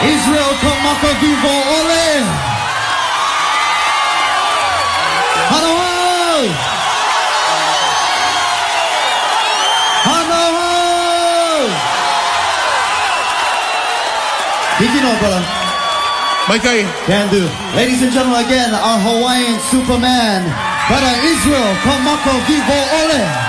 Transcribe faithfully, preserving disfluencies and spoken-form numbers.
Israel Kamaka Vivo Ole. Hanohai. Hanohai. Did you know, brother? Maikay. Can do. Ladies and gentlemen, again, our Hawaiian Superman, brother Israel Kamaka Vivo Ole.